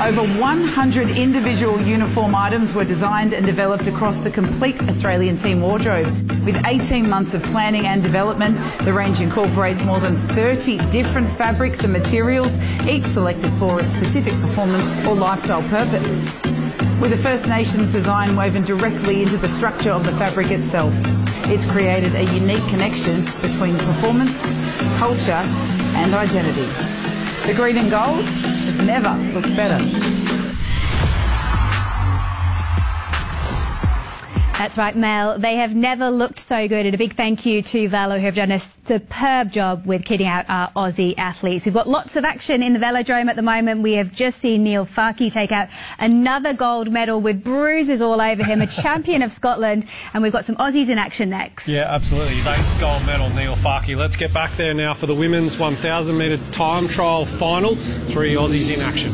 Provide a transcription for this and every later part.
Over 100 individual uniform items were designed and developed across the complete Australian team wardrobe. With 18 months of planning and development, the range incorporates more than 30 different fabrics and materials, each selected for a specific performance or lifestyle purpose. With the First Nations design woven directly into the structure of the fabric itself, it's created a unique connection between performance, culture and identity. The green and gold has never looked better. That's right, Mel. They have never looked so good. And a big thank you to Velo, who have done a superb job with kitting out our Aussie athletes. We've got lots of action in the velodrome at the moment. We have just seen Neil Farke take out another gold medal with bruises all over him, a champion of Scotland. And we've got some Aussies in action next. Yeah, absolutely. His 8th gold medal, Neil Farke. Let's get back there now for the women's 1,000 metre time trial final. 3 Aussies in action.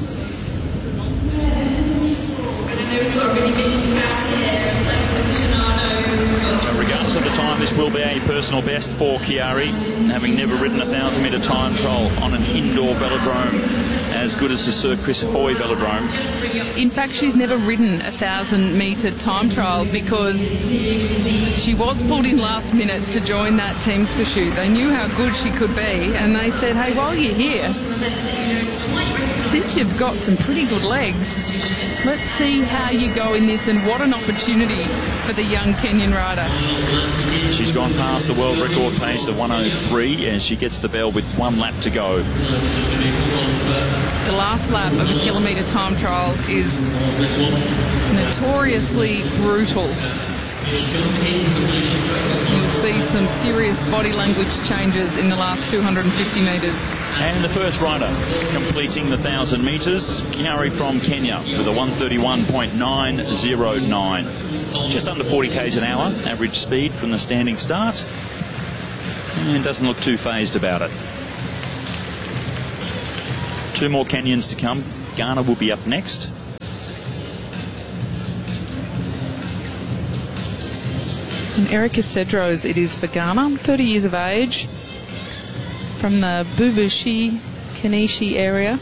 So regardless of the time, this will be a personal best for Chiari, having never ridden a 1,000 metre time trial on an indoor velodrome as good as the Sir Chris Hoy velodrome. In fact, she's never ridden a 1,000 metre time trial because she was pulled in last minute to join that team's pursuit. They knew how good she could be, and they said, hey, while you're here, since you've got some pretty good legs, let's see how you go in this, and what an opportunity for the young Kenyan rider. She's gone past the world record pace of 1:03 as she gets the bell with 1 lap to go. The last lap of a kilometre time trial is notoriously brutal. You'll see some serious body language changes in the last 250 metres. And the first rider completing the 1,000 metres, Chiari from Kenya with a 1:31.909. Just under 40 k's an hour, average speed from the standing start. And doesn't look too phased about it. 2 more Kenyans to come. Ghana will be up next. And Erica Cedros it is for Ghana, 30 years of age, from the Bubushi, Kenishi area.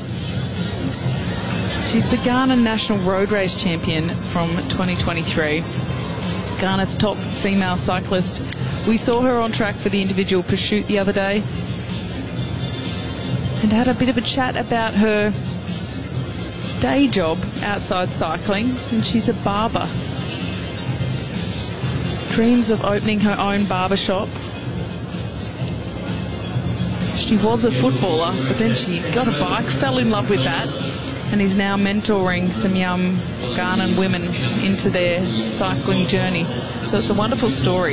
She's the Ghana National Road Race Champion from 2023. Ghana's top female cyclist. We saw her on track for the individual pursuit the other day and had a bit of a chat about her day job outside cycling, and she's a barber. Dreams of opening her own barber shop. She was a footballer, but then she got a bike, fell in love with that, and is now mentoring some young Ghanaian women into their cycling journey. So it's a wonderful story.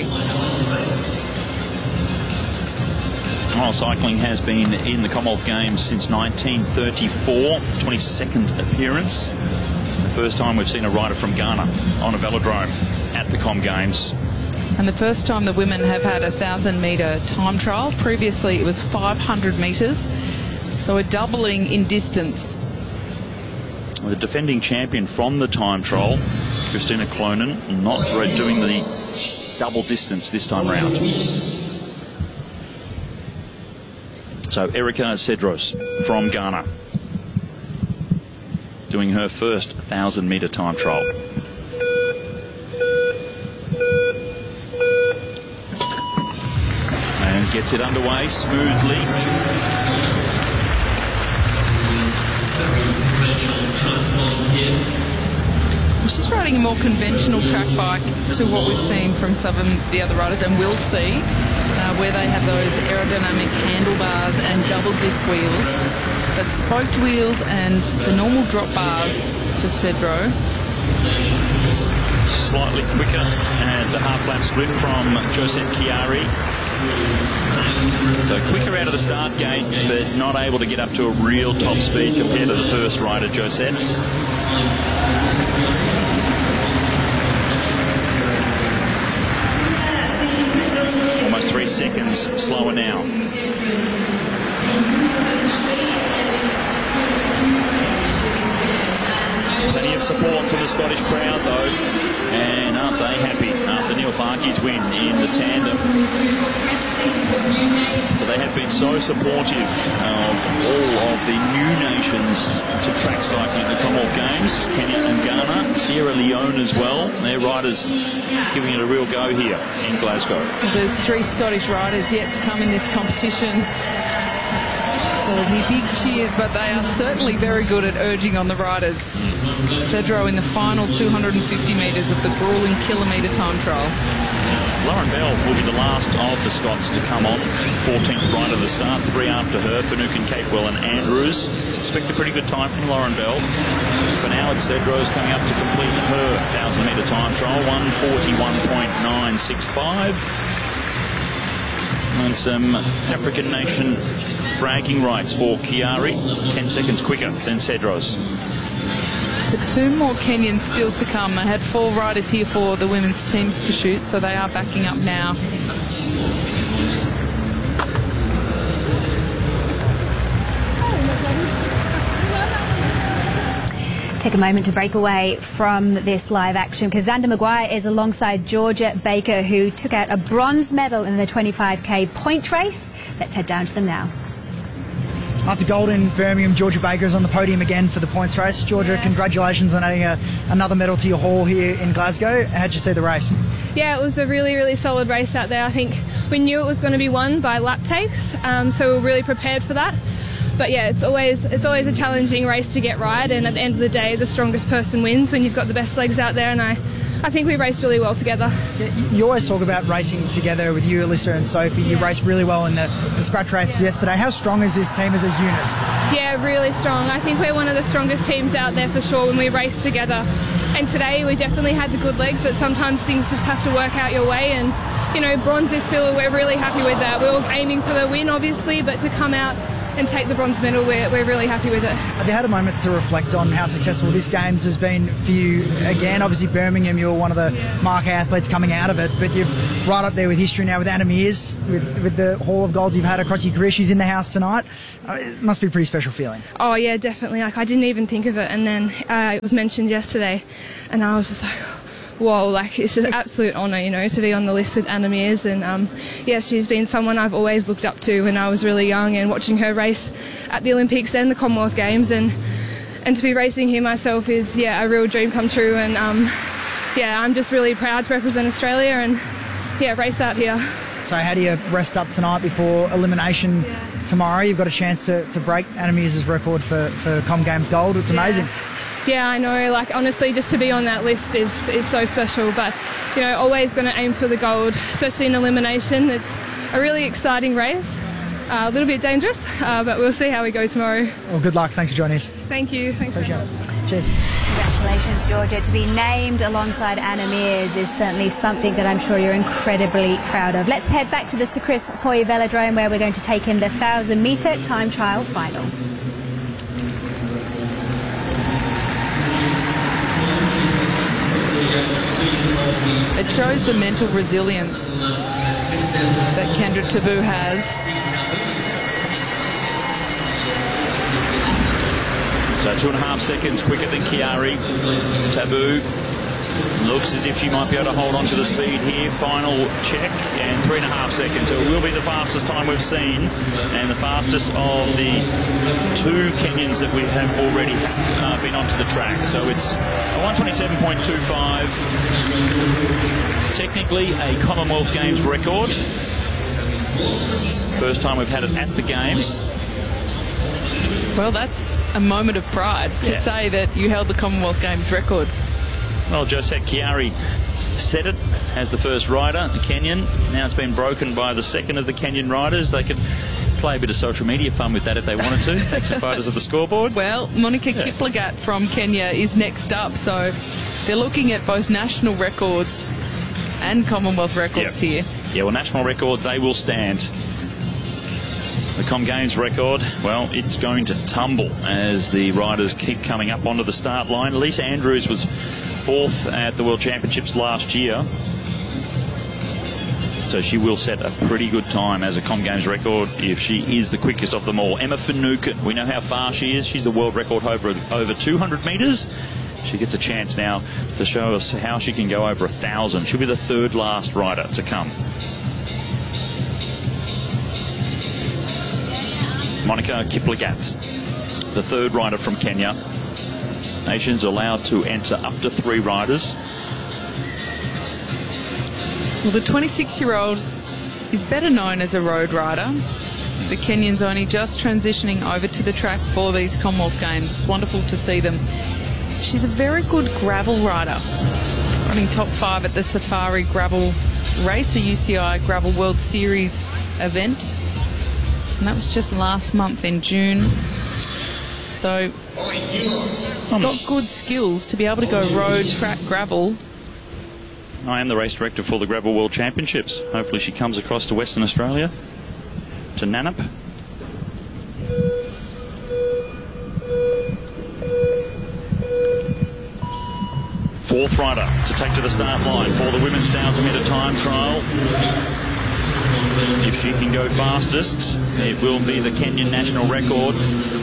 Well, cycling has been in the Commonwealth Games since 1934, 22nd appearance. The first time we've seen a rider from Ghana on a velodrome at the Com Games. And the first time the women have had a 1,000 metre time trial. Previously it was 500 metres, so a doubling in distance. The defending champion from the time trial, Christina Clonan, not doing the double distance this time round. So Erica Cedros from Ghana doing her first 1,000 metre time trial. And gets it underway smoothly. She's riding a more conventional track bike to what we've seen from some of the other riders, and we'll see where they have those aerodynamic handlebars and double disc wheels, but spoked wheels and the normal drop bars for Cedro. Slightly quicker and the half lap split from Josette Chiari. So quicker out of the start gate, but not able to get up to a real top speed compared to the first rider, Josette. Almost 3 seconds slower now. Plenty of support from the Scottish crowd though, and aren't they happy after Neil Farke's win in the tandem. But they have been so supportive of all of the new nations to track cycling at the Commonwealth Games. Kenya and Ghana, Sierra Leone as well. Their riders giving it a real go here in Glasgow. There's 3 Scottish riders yet to come in this competition. So it'll be big cheers, but they are certainly very good at urging on the riders. Cedro in the final 250 metres of the gruelling kilometre time trial. Lauren Bell will be the last of the Scots to come on. 14th rider of the start, 3 after her, Finucane, Capewell and Andrews. Expect a pretty good time from Lauren Bell. For now, it's Cedro's coming up to complete her 1,000-metre time trial, 1:41.965. And some African nation bragging rights for Chiari, 10 seconds quicker than Cedros. So 2 more Kenyans still to come. They had 4 riders here for the women's team's pursuit, so they are backing up now. Take a moment to break away from this live action because Xander Maguire is alongside Georgia Baker, who took out a bronze medal in the 25k point race. Let's head down to them now. After gold in Birmingham, Georgia Baker is on the podium again for the points race. Georgia, congratulations on adding another medal to your haul here in Glasgow. How'd you see the race? Yeah, it was a really, really solid race out there. I think we knew it was going to be won by lap takes, so we were really prepared for that. But yeah, it's always a challenging race to get right, and at the end of the day, the strongest person wins when you've got the best legs out there, and I think we raced really well together. Yeah, you always talk about racing together with you, Alyssa and Sophie. You raced really well in the scratch race yesterday. How strong is this team as a unit? Yeah, really strong. I think we're one of the strongest teams out there for sure when we race together. And today we definitely had the good legs, but sometimes things just have to work out your way, and you know, bronze is still, we're really happy with that. We're all aiming for the win, obviously, but to come out and take the bronze medal, we're really happy with it. Have you had a moment to reflect on how successful this Games has been for you again? Obviously Birmingham, you're one of the marquee athletes coming out of it, but you're right up there with history now with Anna Mears, with the haul of golds you've had across your career. She's in the house tonight. It must be a pretty special feeling. Oh yeah, definitely. Like, I didn't even think of it, and then it was mentioned yesterday, and I was just like, whoa, like, it's an absolute honour, you know, to be on the list with Anna Mears. And yeah, she's been someone I've always looked up to when I was really young, and watching her race at the Olympics and the Commonwealth Games, and to be racing here myself is, yeah, a real dream come true. And yeah, I'm just really proud to represent Australia and yeah, race out here. So how do you rest up tonight before elimination tomorrow? You've got a chance to break Anna Mears' record for Com Games gold. It's amazing. Yeah, I know, like, honestly, just to be on that list is so special, but, you know, always going to aim for the gold, especially in elimination. It's a really exciting race, a little bit dangerous, but we'll see how we go tomorrow. Well, good luck. Thanks for joining us. Thank you. Thanks very much. Cheers. Congratulations, Georgia. To be named alongside Anna Mears is certainly something that I'm sure you're incredibly proud of. Let's head back to the Sir Chris Hoy Velodrome, where we're going to take in the 1,000-metre time trial final. It shows the mental resilience that Kendra Taboo has. So 2.5 seconds quicker than Chiari. Taboo looks as if she might be able to hold on to the speed here. Final check, and 3.5 seconds. So it will be the fastest time we've seen, and the fastest of the 2 Kenyans that we have already been onto the track. So it's a 1:27.25. Technically a Commonwealth Games record. First time we've had it at the Games. Well, that's a moment of pride to say that you held the Commonwealth Games record. Well, Josette Chiari set it as the first rider, the Kenyan. Now it's been broken by the second of the Kenyan riders. They could play a bit of social media fun with that if they wanted to. Take some photos of the scoreboard. Well, Monica Kiplagat from Kenya is next up, so they're looking at both national records and Commonwealth records here. Yeah, well, national record, they will stand. The Com Games record, well, it's going to tumble as the riders keep coming up onto the start line. Lisa Andrews was 4th at the World Championships last year, so she will set a pretty good time as a Com Games record if she is the quickest of them all. Emma Finucane, we know how far she is. She's the world record over 200 metres, she gets a chance now to show us how she can go over 1,000. She'll be the third last rider to come. Monica Kiplagat, the third rider from Kenya. Nations allowed to enter up to 3 riders. Well, the 26-year-old is better known as a road rider. The Kenyans only just transitioning over to the track for these Commonwealth Games. It's wonderful to see them. She's a very good gravel rider, running top 5 at the Safari Gravel Race, a UCI Gravel World Series event. And that was just last month in June. So she's got good skills to be able to go road, track, gravel. I am the race director for the Gravel World Championships. Hopefully she comes across to Western Australia, to Nannup. Fourth rider to take to the start line for the women's 1,000-metre time trial. If she can go fastest, it will be the Kenyan national record.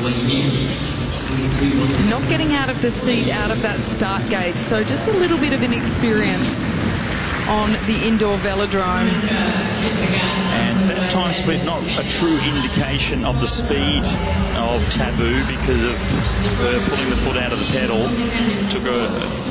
Not getting out of the seat, out of that start gate, so just a little bit of inexperience on the indoor velodrome. And that time split, not a true indication of the speed of Taboo because of her pulling the foot out of the pedal. It took her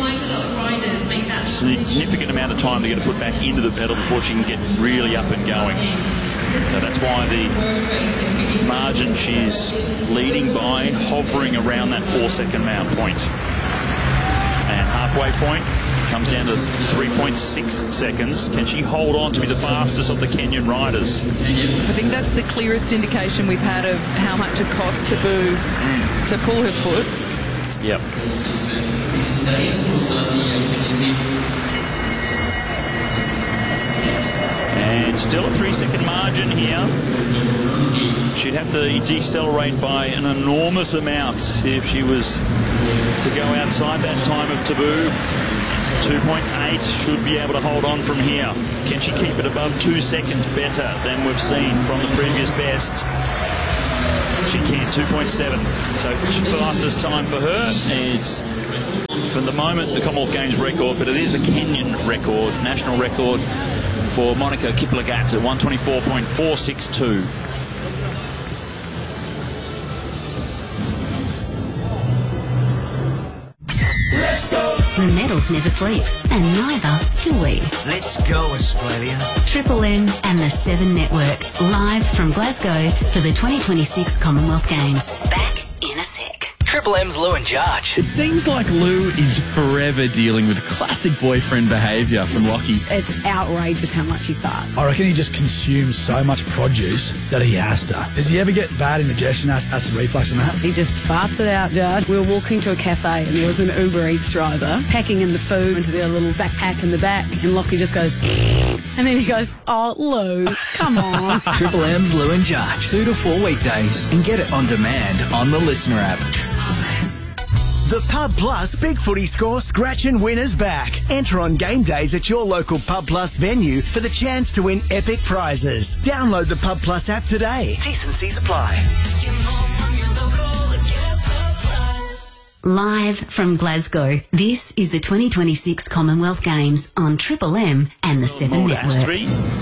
a significant amount of time to get her foot back into the pedal before she can get really up and going. So that's why the margin she's leading by, hovering around that 4-second mount point. And halfway point comes down to 3.6 seconds. Can she hold on to be the fastest of the Kenyan riders? I think that's the clearest indication we've had of how much it costs Taboo to pull her foot. Yep. And still a 3-second margin here. She'd have to decelerate by an enormous amount if she was to go outside that time of Taboo. 2.8 should be able to hold on from here. Can she keep it above 2 seconds better than we've seen from the previous best? She can, 2.7. So fastest time for her. It's, for the moment, the Commonwealth Games record, but it is a Kenyan record, national record for Monica Kiplagat at 124.462. The medals never sleep, and neither do we. Let's go, Australia. Triple M and the 7 Network, live from Glasgow for the 2026 Commonwealth Games. Back in a sec. Triple M's Lou and Jarge. It seems like Lou is forever dealing with classic boyfriend behaviour from Lockie. It's outrageous how much he farts. I reckon he just consumes so much produce that he has to. Does he ever get bad indigestion, acid reflux and that? He just farts it out, Jarge. We were walking to a cafe and there was an Uber Eats driver packing in the food into their little backpack in the back, and Lockie just goes, and then he goes, oh, Lou, come on. Triple M's Lou and Jarge. 2 to 4 weekdays, and get it on demand on the Listener app. The Pub Plus Big Footy Score Scratch and Win is back. Enter on game days at your local Pub Plus venue for the chance to win epic prizes. Download the Pub Plus app today. T&Cs apply. Live from Glasgow, this is the 2026 Commonwealth Games on Triple M and the 7 Network.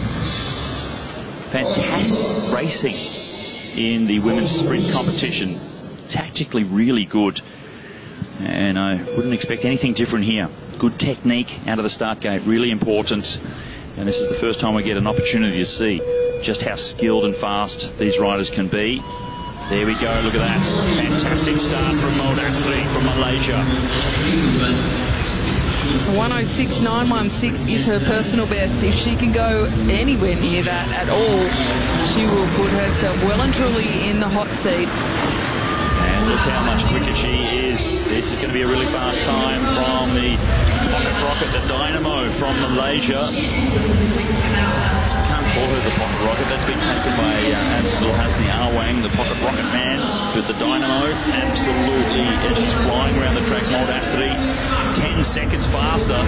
Fantastic racing in the women's sprint competition. Tactically really good. And I wouldn't expect anything different here. Good technique out of the start gate, really important. And this is the first time we get an opportunity to see just how skilled and fast these riders can be. There we go, look at that. Fantastic start from Moldastri from Malaysia. 106.916 is her personal best. If she can go anywhere near that at all, she will put herself well and truly in the hot seat. And look how much quicker she is. This is going to be a really fast time from the Pocket Rocket, the Dynamo from Malaysia. Can't call her the Pocket Rocket. That's been taken by Azizul Hasni Awang, the Pocket Rocket man. But the Dynamo, absolutely, as she's flying around the track, Moldastri, 10 seconds faster.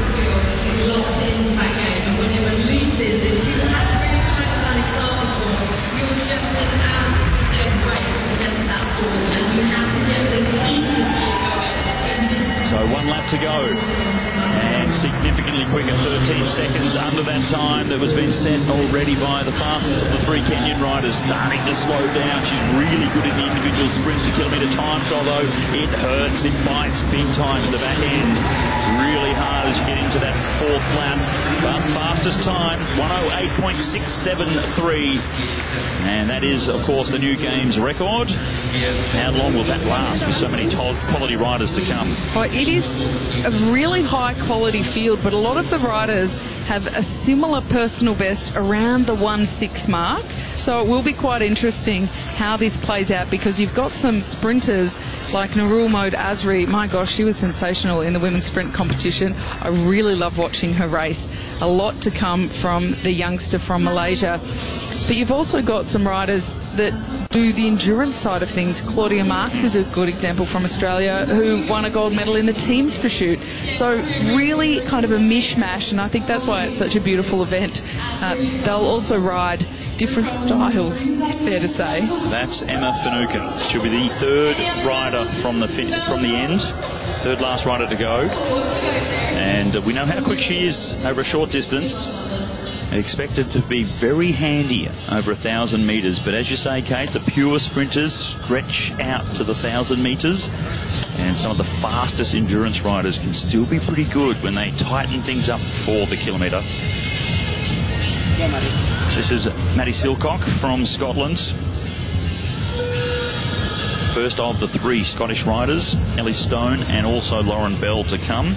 So 1 lap to go. And significantly quicker, 13 seconds under that time that was being set already by the fastest of the three Kenyan riders, starting to slow down. She's really good in the individual sprint, the kilometre time trial, though it hurts, it bites big time at the back end. Really hard as you get into that fourth lap. But fastest time, 108.673. And that is, of course, the new games record. How long will that last with so many quality riders to come? Well, it is a really high quality field, but a lot of the riders have a similar personal best around the 1:06 mark. So it will be quite interesting how this plays out, because you've got some sprinters like Nurul Mode Asri. My gosh, she was sensational in the women's sprint competition. I really love watching her race. A lot to come from the youngster from Malaysia. But you've also got some riders that do the endurance side of things. Claudia Marks is a good example from Australia, who won a gold medal in the teams pursuit. So really kind of a mishmash, and I think that's why it's such a beautiful event. They'll also ride different styles, fair to say. That's Emma Finucane. She'll be the third rider from the end, third last rider to go. And we know how quick she is over a short distance. Expected to be very handy over 1,000 metres. But as you say, Kate, the pure sprinters stretch out to the 1,000 metres. And some of the fastest endurance riders can still be pretty good when they tighten things up for the kilometre. This is Maddie Silcock from Scotland. First of the three Scottish riders, Ellie Stone and also Lauren Bell to come.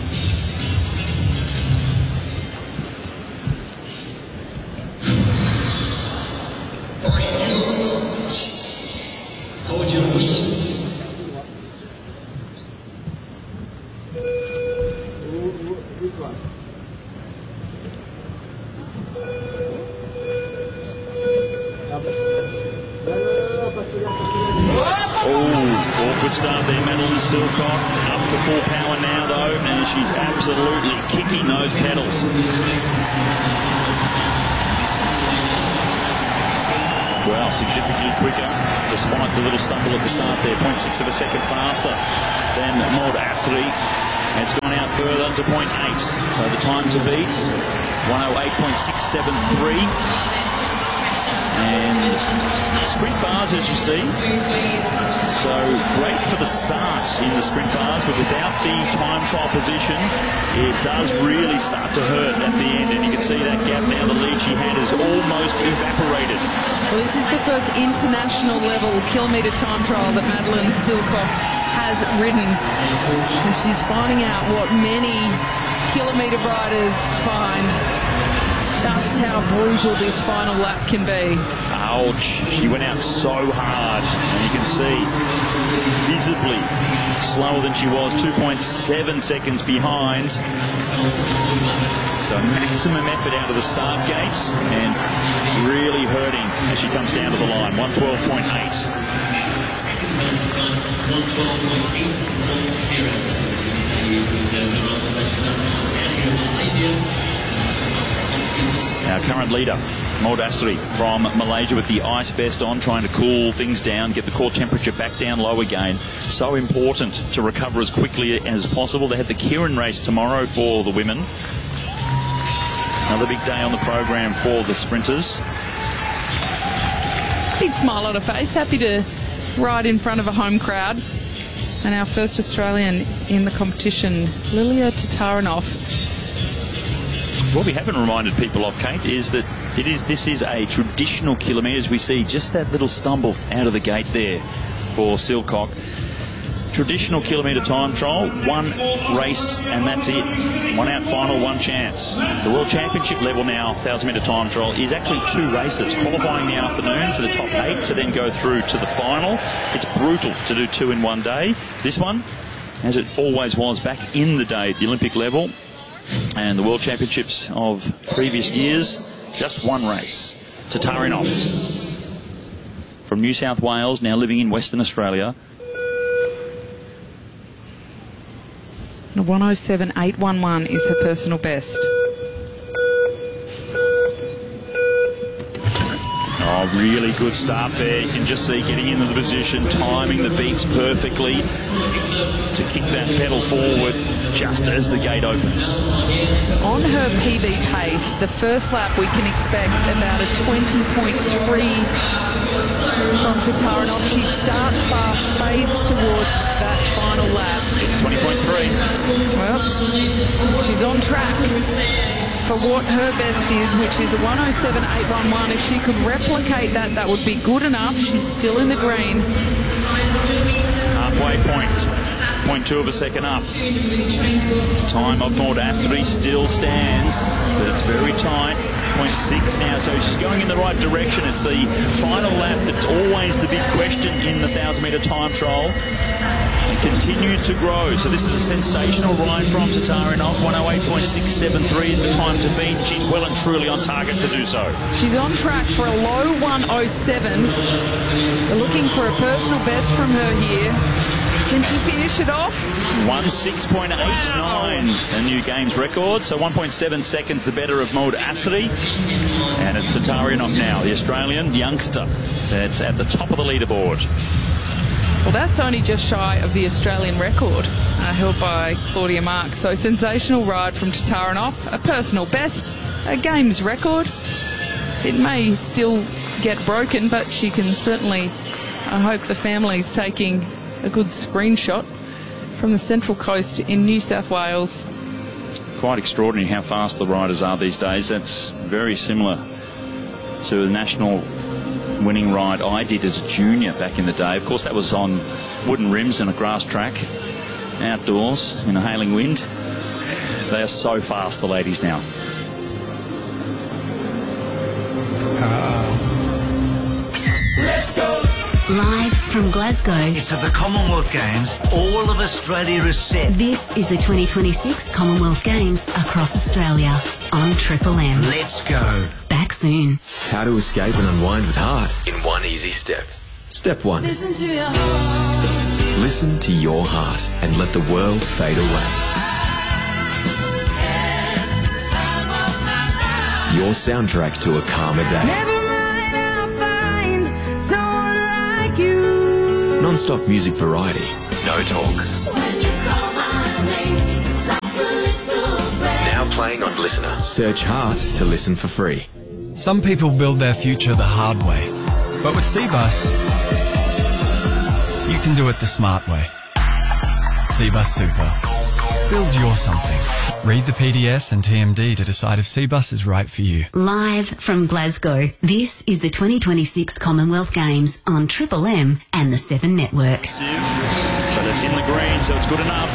Awkward start there, Madeline Silcock. Up to full power now, though, and she's absolutely kicking those pedals. Well, significantly quicker, despite the little stumble at the start there. 0.6 of a second faster than Maud Asri. It's gone out further to 0.8. So the time to beat, 108.673. And sprint bars, as you see. So great for the start in the sprint bars, but without the time trial position, it does really start to hurt at the end. And you can see that gap now. The lead she had is almost evaporated. Well, this is the first international level kilometre time trial that Madeline Silcock has ridden. And she's finding out what many kilometre riders find. Just how brutal this final lap can be. Ouch. She went out so hard. And you can see visibly slower than she was, 2.7 seconds behind. So maximum effort out of the start gate and really hurting as she comes down to the line. 112.8. Our current leader, Maud Asri from Malaysia, with the ice vest on, trying to cool things down, get the core temperature back down low again. So important to recover as quickly as possible. They have the Keirin race tomorrow for the women. Another big day on the program for the sprinters. Big smile on her face, happy to ride in front of a home crowd. And our first Australian in the competition, Lilia Tatarinov. What we haven't reminded people of, Kate, is that this is a traditional kilometre. As we see just that little stumble out of the gate there for Silcock. Traditional kilometre time trial, one race and that's it. One out final, one chance. The World Championship level now, 1,000 metre time trial, is actually two races. Qualifying in the afternoon for the top 8 to then go through to the final. It's brutal to do 2 in one day. This one, as it always was back in the day at the Olympic level, and the World Championships of previous years, just one race. Tatarinov from New South Wales, now living in Western Australia. 107.811 is her personal best. Oh, Really good start there. You can just see getting into the position, timing the beats perfectly to kick that pedal forward just as the gate opens. On her PB pace, the first lap we can expect about a 20.3 from Tatarinov. She starts fast, fades towards that final lap. It's 20.3. Well, she's on track for what her best is, which is a 107.811. If she could replicate that, that would be good enough. She's still in the green. Halfway point. 0.2 of a second up. Time of Maud Astrid still stands, but it's very tight. 0.6 now, so she's going in the right direction. It's the final lap that's always the big question in the 1,000-metre time trial. It continues to grow, so this is a sensational ride from Tatarinov. 108.673 is the time to beat. She's well and truly on target to do so. She's on track for a low 107. They're looking for a personal best from her here. Can she finish it off? 1:06.89, a new games record. So 1.7 seconds the better of Maud Astrid. And it's Tatarinov now, the Australian youngster that's at the top of the leaderboard. Well, that's only just shy of the Australian record held by Claudia Marks. So sensational ride from Tatarinov, a personal best, a games record. It may still get broken, but she can certainly, I hope the family's taking a good screenshot from the Central Coast in New South Wales. Quite extraordinary how fast the riders are these days. That's very similar to the national winning ride I did as a junior back in the day. Of course, that was on wooden rims and a grass track, outdoors in a hailing wind. They are so fast, the ladies now. Let's go! Live from Glasgow. It's at the Commonwealth Games. All of Australia is set. This is the 2026 Commonwealth Games across Australia on Triple M. Let's go. Back soon. How to escape and unwind with heart in one easy step. Step 1. Listen to your heart. Listen to your heart and let the world fade away. Your soundtrack to a calmer day. Never mind, I'll find someone like you. Non-stop music variety. No talk. When you call my name, it's like a little breath. Now playing on Listener. Search Heart to listen for free. Some people build their future the hard way. But with Cbus, you can do it the smart way. Cbus Super. Build your something. Read the PDS and TMD to decide if Cbus is right for you. Live from Glasgow, this is the 2026 Commonwealth Games on Triple M and the 7 Network. But it's in the green, so it's good enough.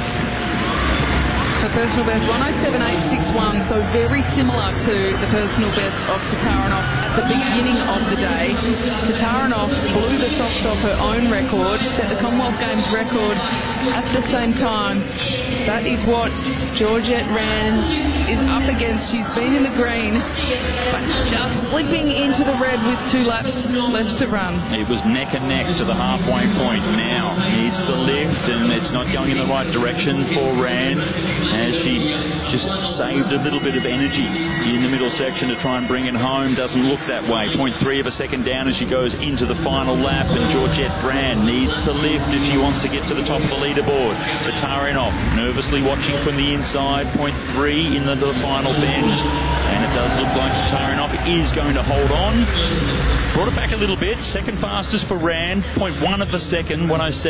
Her personal best, 107.861, so very similar to the personal best of Tatarinov at the beginning of the day. Tatarinov blew the socks off her own record, set the Commonwealth Games record at the same time. That is what Georgette Rand is up against. She's been in the green, but just slipping into the red with 2 laps left to run. It was neck and neck to the halfway point. Now needs the lift, and it's not going in the right direction for Rand, as she just saved a little bit of energy in the middle section to try and bring it home. Doesn't look that way. 0.3 of a second down as she goes into the final lap, and Georgette Rand needs to lift if she wants to get to the top of the leaderboard. Tatarinov nervously watching from the inside. 0.3 in the final bend, and it does look like Tatarinov is going to hold on. Brought it back a little bit. Second fastest for Rand, 0.1 of a second,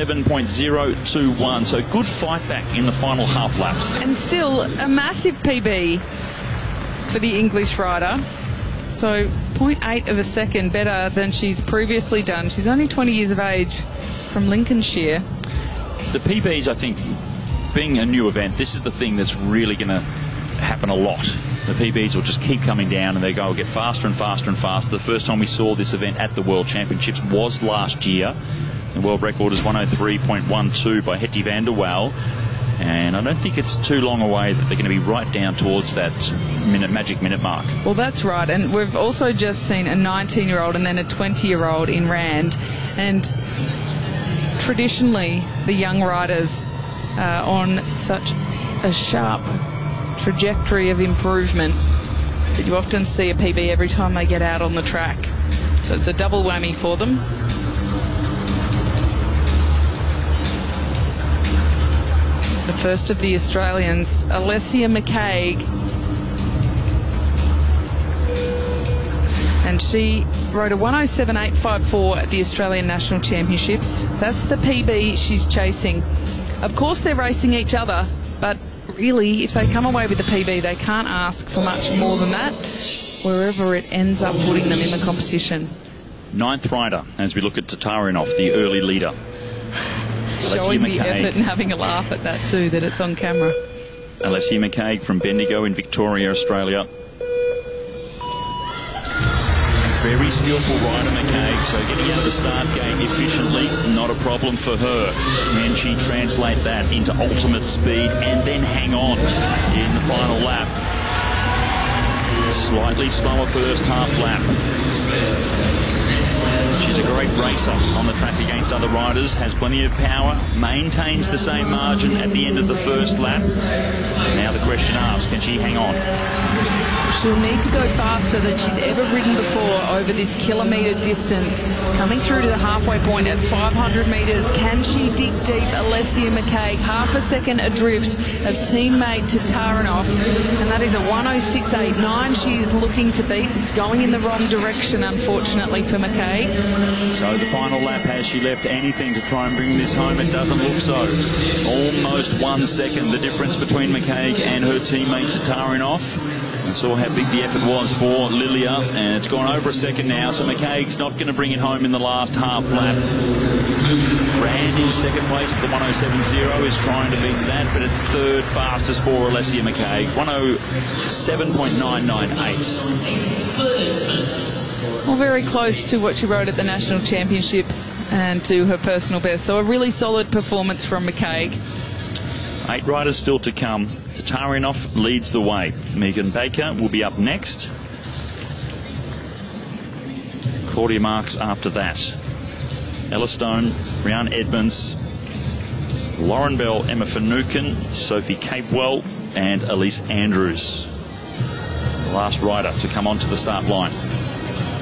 107.021. So good fight back in the final half lap. And still a massive PB for the English rider. So 0.8 of a second better than she's previously done. She's only 20 years of age, from Lincolnshire. The PBs, I think, being a new event, this is the thing that's really going to happen a lot. The PBs will just keep coming down, and they go get faster and faster and faster. The first time we saw this event at the World Championships was last year. The world record is 103.12 by Hetty van der Waal. And I don't think it's too long away that they're going to be right down towards that magic minute mark. Well, that's right. And we've also just seen a 19-year-old and then a 20-year-old in Rand. And traditionally, the young riders on such a sharp trajectory of improvement that you often see a PB every time they get out on the track. So it's a double whammy for them. The first of the Australians, Alessia McCaig. And she rode a 107.854 at the Australian National Championships. That's the PB she's chasing. Of course, they're racing each other, but really, if they come away with the PB, they can't ask for much more than that, wherever it ends up putting them in the competition. Ninth rider, as we look at Tatarinov, the early leader. Showing the effort and having a laugh at that too, that it's on camera. Alessia McCaig from Bendigo in Victoria, Australia. Very skillful rider, McCaig, so getting out of the start gate efficiently, not a problem for her. Can she translate that into ultimate speed and then hang on in the final lap? Slightly slower first half lap. She's a great racer on the track against other riders, has plenty of power, maintains the same margin at the end of the first lap. Now the question asked, can she hang on? She'll need to go faster than she's ever ridden before over this kilometre distance. Coming through to the halfway point at 500 metres, can she dig deep? Alessia McCaig, half a second adrift of teammate Tatarinov, and that is a 106.89 she is looking to beat. It's going in the wrong direction, unfortunately, for McCaig. So the final lap, has she left anything to try and bring this home? It doesn't look so. Almost 1 second, the difference between McCaig and her teammate Tatarinov. And saw how big the effort was for Lilia, and it's gone over a second now, so McCaig's not going to bring it home in the last half lap. Rand in second place with the 107.0 is trying to beat that, but it's third fastest for Alessia McCaig, 107.998. Well, very close to what she rode at the National Championships and to her personal best, so a really solid performance from McCaig. 8 riders still to come. Tatarinov leads the way. Megan Baker will be up next. Claudia Marks after that. Ella Stone, Rhiannon Edmonds, Lauren Bell, Emma Finucane, Sophie Capewell and Elise Andrews. The last rider to come onto the start line.